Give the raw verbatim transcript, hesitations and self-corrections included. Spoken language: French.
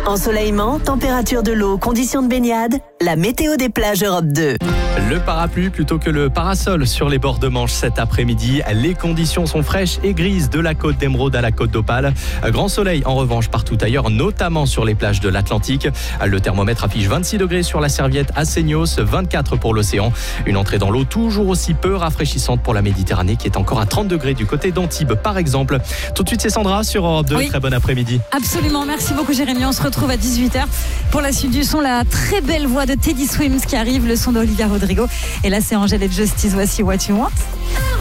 Ensoleillement, température de l'eau, conditions de baignade, la météo des plages Europe deux. Le parapluie plutôt que le parasol sur les bords de Manche cet après-midi. Les conditions sont fraîches et grises de la côte d'Émeraude à la côte d'Opale. Grand soleil en revanche partout ailleurs, notamment sur les plages de l'Atlantique. Le thermomètre affiche vingt-six degrés sur la Serviette à Seignos, vingt-quatre pour l'océan. Une entrée dans l'eau toujours aussi peu rafraîchissante pour la Méditerranée qui est encore à trente degrés du côté d'Antibes par exemple. Tout de suite c'est Sandra sur Europe deux. Oui. Très bon après-midi. Absolument, merci beaucoup Jérémy. On se retrouve à dix-huit heures pour la suite du son. La très belle voix de Teddy Swims qui arrive, le son d'Olivia Rodrigo. Et là c'est Angèle et Justice, voici What You Want.